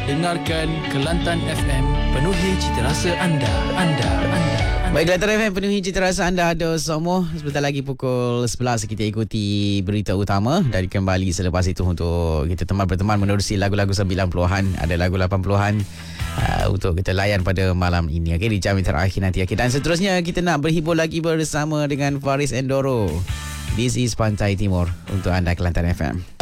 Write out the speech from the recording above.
Dengarkan Kelantan FM, penuhi cita rasa anda. Baik, Kelantan FM penuhi cita rasa anda ada semua. Sebentar lagi pukul 11 kita ikuti berita utama dan kembali selepas itu untuk kita berteman menerusi lagu-lagu 90-an, ada lagu 80-an untuk kita layan pada malam ini. Okey, di jam yang terakhir nanti. Okay. Dan seterusnya kita nak berhibur lagi bersama dengan Faris Endoro. This is Pantai Timur untuk anda Kelantan FM.